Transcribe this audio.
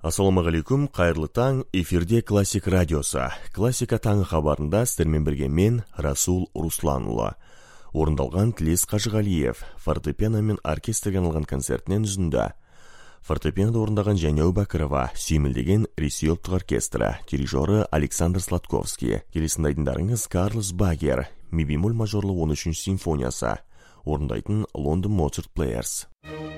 Ассаламағалейкум, қайырлы таң, эфирде Классик радиосы. Классика таңы хабарында сіздермен бірге мен, Расул Русланұлы. Орындалған Тілес Қажығалиев, фортепиано мен оркестрге арналған концертінен үзінді. Фортепианода орындаған Жәнеу Бәкірова, сүйемелдеген Ресей ұлттық оркестрі, дирижері Александр Сладковский, келесін айдындарыңыз Карлос Багер, ми бемоль мажорлы 13-ші симфониясы, орындайтын Лондон Моцарт Плеерс.